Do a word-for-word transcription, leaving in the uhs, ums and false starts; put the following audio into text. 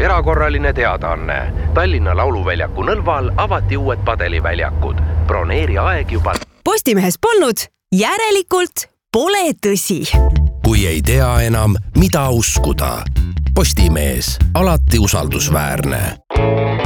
erakorraline teadaanne. Tallinna Lauluväljaku Nõlval avati uued padeliväljakud. Broneeri aeg juba. Postimehes polnud, järelikult pole tõsi. Kui ei tea enam, mida uskuda. Postimees, alati usaldusväärne.